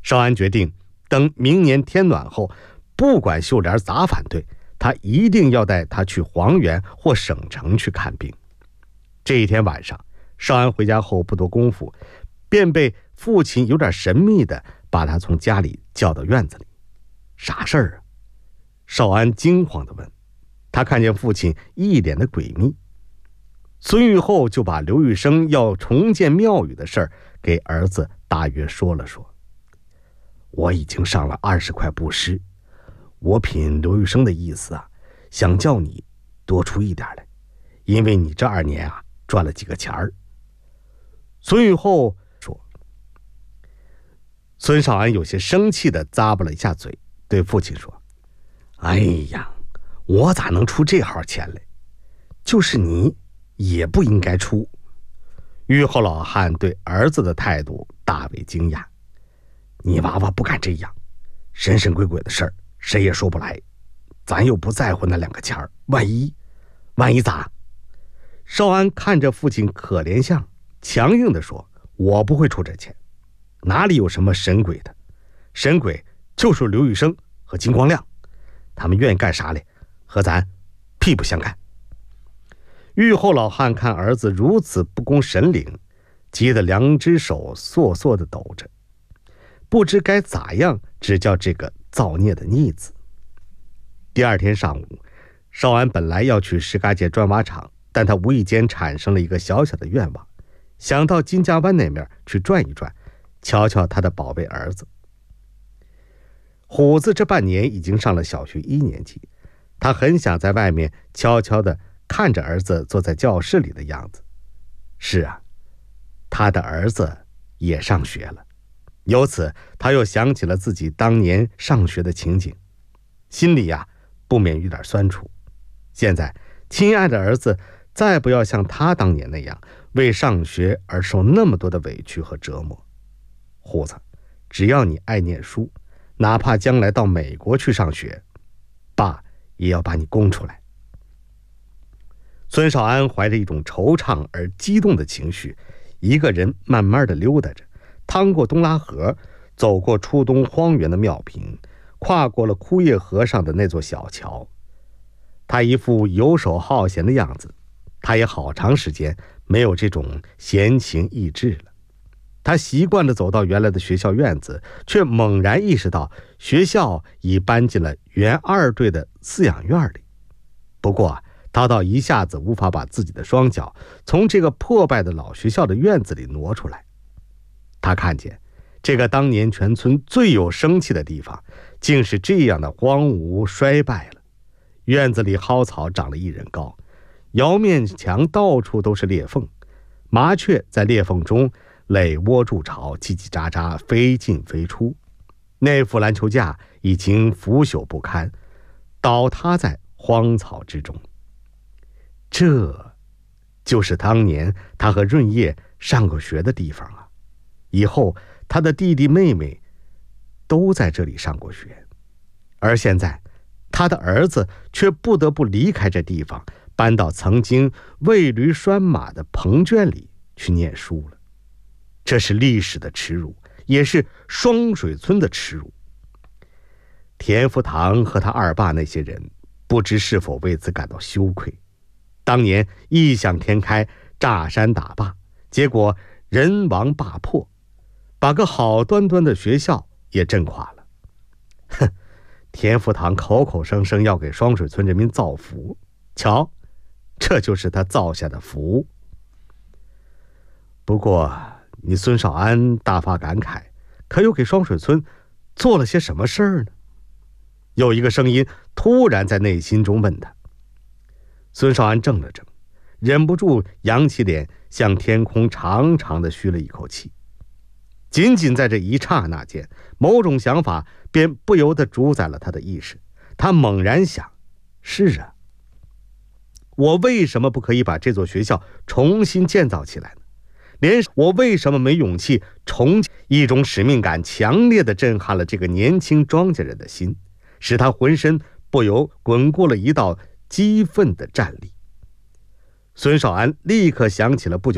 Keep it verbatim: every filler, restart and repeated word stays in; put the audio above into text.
少安决定等明年天暖后，不管秀莲咋反对，他一定要带他去黄原或省城去看病。这一天晚上，少安回家后不多功夫，便被父亲有点神秘的把他从家里叫到院子里。啥事儿啊？少安惊慌地问。他看见父亲一脸的诡秘。孙玉厚就把刘玉生要重建庙宇的事儿给儿子大约说了说。我已经上了二十块布施，我品刘玉生的意思啊，想叫你多出一点来，因为你这二年啊赚了几个钱儿。孙玉厚说。孙少安有些生气地咂巴了一下嘴，对父亲说：哎呀，我咋能出这号钱来？就是你也不应该出。玉厚老汉对儿子的态度大为惊讶。你娃娃不敢这样，神神鬼鬼的事儿谁也说不来，咱又不在乎那两个钱儿，万一万一咋？少安看着父亲可怜相，强硬地说：我不会出这钱，哪里有什么神鬼的？神鬼就是刘玉生和金光亮，他们愿意干啥嘞，和咱屁不相干。玉厚老汉看儿子如此不恭神灵，急得两只手瑟瑟地抖着，不知该咋样指教这个造孽的逆子。第二天上午，少安本来要去石嘎界砖瓦厂，但他无意间产生了一个小小的愿望，想到金家湾那面去转一转，瞧瞧他的宝贝儿子。虎子这半年已经上了小学一年级，他很想在外面悄悄地看着儿子坐在教室里的样子。是啊，他的儿子也上学了。由此他又想起了自己当年上学的情景，心里呀、啊、不免有点酸楚。现在亲爱的儿子再不要像他当年那样为上学而受那么多的委屈和折磨。虎子，只要你爱念书，哪怕将来到美国去上学，爸也要把你供出来。孙少安怀着一种惆怅而激动的情绪，一个人慢慢地溜达着，趟过东拉河，走过初冬荒原的庙坪，跨过了枯叶河上的那座小桥。他一副游手好闲的样子，他也好长时间没有这种闲情逸致了。他习惯地走到原来的学校院子，却猛然意识到学校已搬进了原二队的饲养院里。不过他倒一下子无法把自己的双脚从这个破败的老学校的院子里挪出来。他看见这个当年全村最有生气的地方，竟是这样的荒芜衰败了。院子里蒿草长了一人高，窑面墙到处都是裂缝，麻雀在裂缝中垒窝筑巢，叽叽喳喳飞进飞出。那副篮球架已经腐朽不堪，倒塌在荒草之中。这就是当年他和润叶上过学的地方啊！以后他的弟弟妹妹都在这里上过学，而现在他的儿子却不得不离开这地方，搬到曾经喂驴拴马的棚圈里去念书了。这是历史的耻辱，也是双水村的耻辱。田福堂和他二爸那些人不知是否为此感到羞愧。当年异想天开，炸山打坝，结果人亡坝破，把个好端端的学校也震垮了。哼，田福堂口口声声要给双水村人民造福，瞧，这就是他造下的福。不过你孙少安大发感慨，可又给双水村做了些什么事儿呢？有一个声音突然在内心中问他。孙少安怔了怔，忍不住扬起脸，向天空长长的吁了一口气。仅仅在这一刹那间，某种想法便不由得主宰了他的意识。他猛然想，是啊，我为什么不可以把这座学校重新建造起来呢？连我为什么没勇气重建？一种使命感强烈地震撼了这个年轻庄稼人的心，使他浑身不由滚过了一道激愤的战栗。孙少安立刻想起了不久